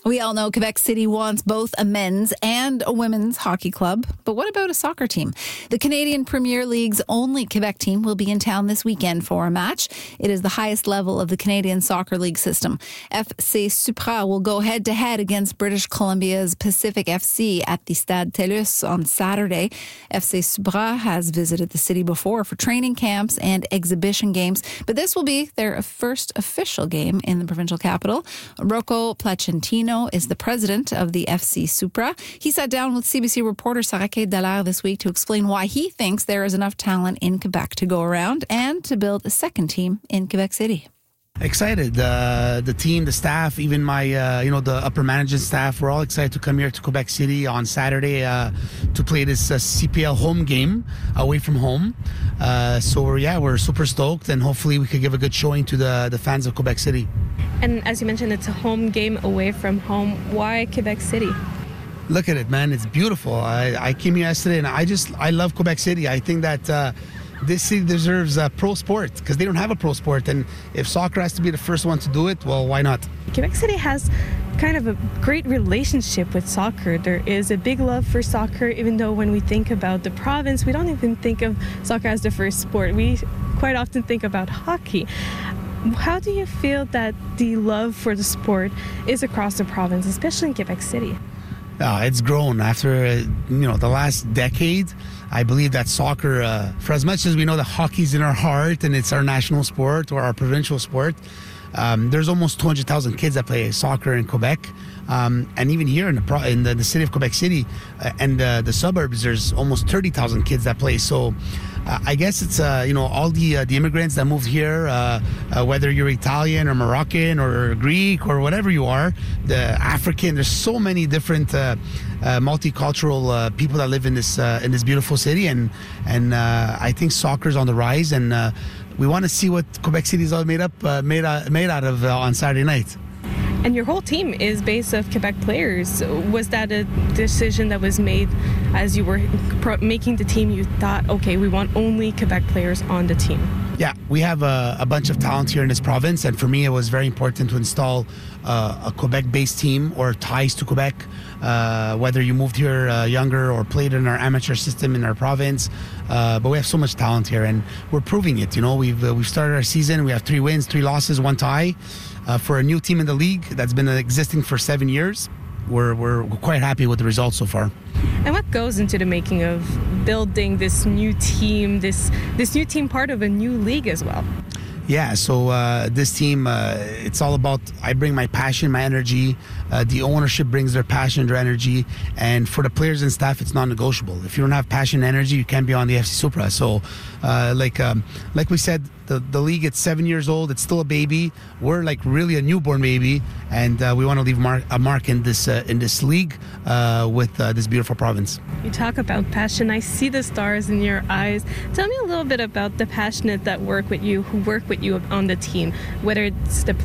We all know Quebec City wants both a men's and a women's hockey club. But what about a soccer team? The Canadian Premier League's only Quebec team will be in town this weekend for a match. It is the highest level of the Canadian Soccer League system. FC Supra will go head-to-head against British Columbia's Pacific FC at the Stade TELUS on Saturday. FC Supra has visited the city before for training camps and exhibition games, but this will be their first official game in the provincial capital. Rocco Placentino is the president of the FC Supra. He sat down with CBC reporter Sarah Dallaire this week to explain why he thinks there is enough talent in Quebec to go around and to build a second team in Quebec City. Excited. The team, the staff, even my, the upper management staff, we're all excited to come here to Quebec City on Saturday to play this CPL home game away from home. We're super stoked, and hopefully we could give a good showing to the fans of Quebec City. And as you mentioned, it's a home game away from home. Why Quebec City? Look at it, man. It's beautiful. I came here yesterday, and I love Quebec City. I think that this city deserves a pro sport because they don't have a pro sport. And if soccer has to be the first one to do it, well, why not? Quebec City has kind of a great relationship with soccer. There is a big love for soccer, even though when we think about the province, we don't even think of soccer as the first sport. We quite often think about hockey. How do you feel that the love for the sport is across the province, especially in Quebec City? It's grown after the last decade. I believe that soccer, for as much as we know that hockey's in our heart and it's our national sport or our provincial sport, there's almost 200,000 kids that play soccer in Quebec. And even here in the city of Quebec City and the suburbs, there's almost 30,000 kids that play. So I guess it's all the immigrants that moved here, whether you're Italian or Moroccan or Greek or whatever you are, the African. There's so many different multicultural people that live in this beautiful city, and I think soccer's on the rise, and we want to see what Quebec City is all made out of on Saturday night. And your whole team is based of Quebec players. Was that a decision that was made as you were making the team? You thought, okay, we want only Quebec players on the team. Yeah, we have a bunch of talent here in this province, and for me it was very important to install a Quebec-based team or ties to Quebec, whether you moved here younger or played in our amateur system in our province. But we have so much talent here, and we're proving it. We've started our season. We have 3 wins, 3 losses, 1 tie. For a new team in the league that's been existing for 7 years, we're quite happy with the results so far. And what goes into the making of building this new team, this new team part of a new league as well? Yeah, so this team, it's all about, I bring my passion, my energy. The ownership brings their passion, their energy. And for the players and staff, it's non-negotiable. If you don't have passion and energy, you can't be on the FC Supra. So like we said, the league, it's 7 years old. It's still a baby. We're like really a newborn baby. And we want to leave a mark in this league with this beautiful province. You talk about passion. I see the stars in your eyes. Tell me a little bit about the passionate that work with you, who work with you on the team, whether it's the